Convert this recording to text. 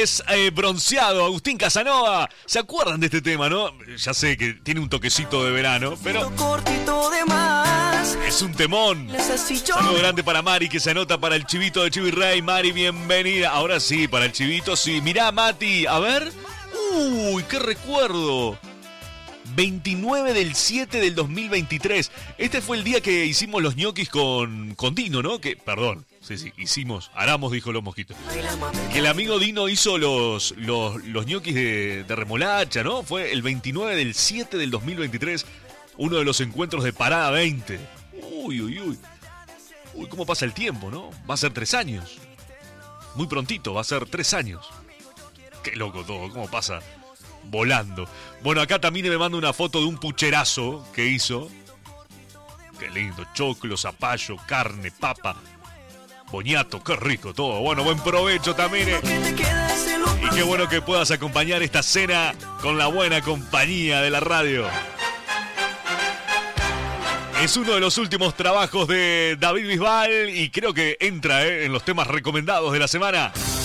Rodríguez, Bronceado, Agustín Casanova. ¿Se acuerdan de este tema, no? Ya sé que tiene un toquecito de verano, pero es un temón. Saludo grande para Mari, que se anota para el chivito de Chivi Rey. Mari, bienvenida. Ahora sí, para el chivito, sí. Mirá, Mati, a ver. Uy, qué recuerdo. 29 del 7 del 2023. Este fue el día que hicimos los ñoquis con Dino, ¿no? Aramos, dijo los mosquitos. Que el amigo Dino hizo los ñoquis de remolacha, ¿no? Fue el 29 del 7 del 2023, uno de los encuentros de Parada 20. Uy, cómo pasa el tiempo, ¿no? Va a ser 3 años. Muy prontito, va a ser 3 años. Qué loco todo, cómo pasa volando. Bueno, acá también me manda una foto de un pucherazo que hizo. Qué lindo, choclo, zapallo, carne, papa, boñato, qué rico todo. Bueno, buen provecho también. Y qué bueno que puedas acompañar esta cena con la buena compañía de la radio. Es uno de los últimos trabajos de David Bisbal y creo que entra en los temas recomendados de la semana.